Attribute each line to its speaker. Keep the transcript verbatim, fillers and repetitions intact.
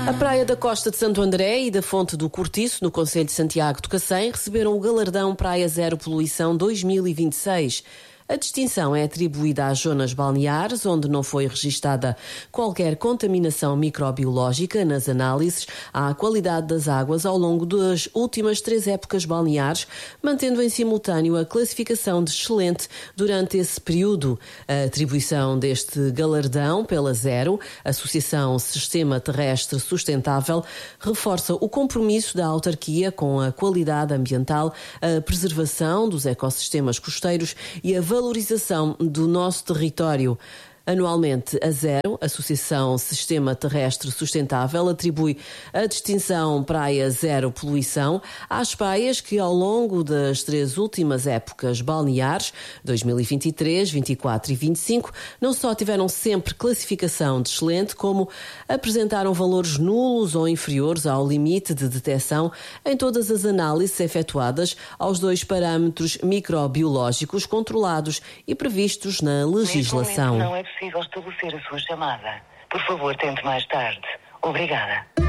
Speaker 1: A Praia da Costa de Santo André e da Fonte do Cortiço, no concelho de Santiago de Cacém, receberam o galardão Praia Zero Poluição dois mil e vinte e seis. A distinção é atribuída às zonas balneares, onde não foi registada qualquer contaminação microbiológica nas análises à qualidade das águas ao longo das últimas três épocas balneares, mantendo em simultâneo a classificação de excelente durante esse período. A atribuição deste galardão pela Zero, Associação Sistema Terrestre Sustentável, reforça o compromisso da autarquia com a qualidade ambiental, a preservação dos ecossistemas costeiros e a valorização do nosso território. Anualmente, a Zero, Associação Sistema Terrestre Sustentável, atribui a distinção Praia Zero Poluição às praias que, ao longo das três últimas épocas balneares, dois mil e vinte e três, vinte e quatro e vinte e cinco, não só tiveram sempre classificação de excelente, como apresentaram valores nulos ou inferiores ao limite de detecção em todas as análises efetuadas aos dois parâmetros microbiológicos controlados e previstos na legislação.
Speaker 2: Não é possível estabelecer a sua chamada. Por favor, tente mais tarde. Obrigada.